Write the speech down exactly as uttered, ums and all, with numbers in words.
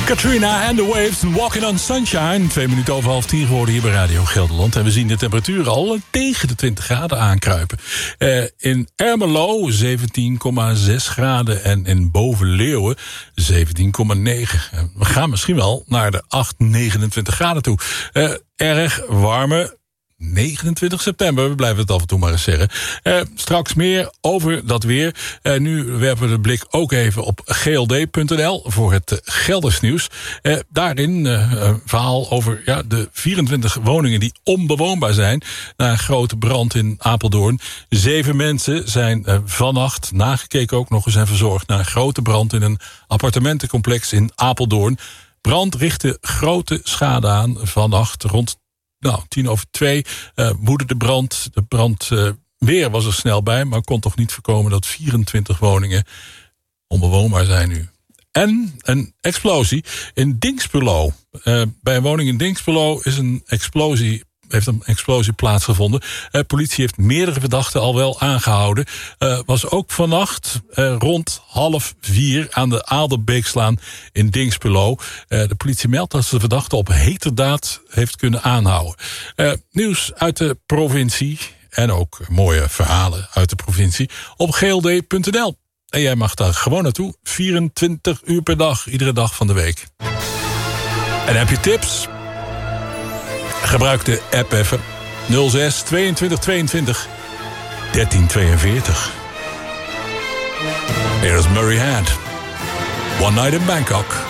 Katrina and the Waves en Walking on Sunshine. Twee minuten over half tien geworden hier bij Radio Gelderland. En we zien de temperatuur al tegen de twintig graden aankruipen. Uh, in Ermelo zeventien komma zes graden en in Boven-Leeuwen zeventien komma negen. We gaan misschien wel naar de acht, negenentwintig graden toe. Uh, erg warme negenentwintig september, we blijven het af en toe maar eens zeggen. Uh, straks meer over dat weer. Uh, nu werpen we de blik ook even op G L D punt N L voor het uh, Gelders nieuws. Uh, daarin uh, een verhaal over ja, de vierentwintig woningen die onbewoonbaar zijn na een grote brand in Apeldoorn. Zeven mensen zijn uh, vannacht, nagekeken ook nog eens en verzorgd na een grote brand in een appartementencomplex in Apeldoorn. Brand richtte grote schade aan vannacht rond Nou, tien over twee uh, woedde de brand. De brandweer uh, was er snel bij, maar kon toch niet voorkomen dat vierentwintig woningen onbewoonbaar zijn nu. En een explosie in Dinxperlo. Uh, bij een woning in Dinxperlo is een explosie, heeft een explosie plaatsgevonden. Uh, politie heeft meerdere verdachten al wel aangehouden. Uh, was ook vannacht uh, rond half vier aan de Aalderbeekslaan in Dinxperlo. Uh, de politie meldt dat ze de verdachte op heterdaad heeft kunnen aanhouden. Uh, nieuws uit de provincie en ook mooie verhalen uit de provincie op G L D punt N L. En jij mag daar gewoon naartoe, vierentwintig uur per dag, iedere dag van de week. En heb je tips? Gebruik de app even. nul zes tweeëntwintig tweeëntwintig dertien tweeënveertig. Hier is Murray Hand. One Night in Bangkok.